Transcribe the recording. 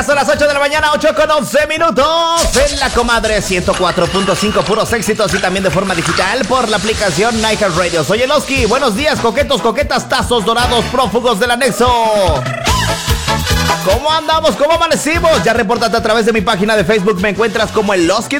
Ya son las 8 de la mañana, 8:11 en la comadre 104.5, puros éxitos y también de forma digital por la aplicación iHeartRadio. Soy el Oski, buenos días, coquetos, coquetas, tazos dorados, prófugos del anexo. ¿Cómo andamos? ¿Cómo amanecimos? Ya repórtate a través de mi página de Facebook. Me encuentras como el Oski